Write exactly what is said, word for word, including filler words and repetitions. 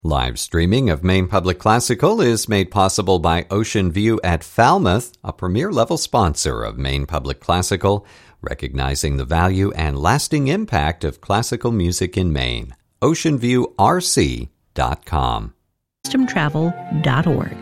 Live streaming of Maine Public Classical is made possible by Ocean View at Falmouth, a premier-level sponsor of Maine Public Classical, recognizing the value and lasting impact of classical music in Maine. ocean view r c dot com. wisdom travel dot org.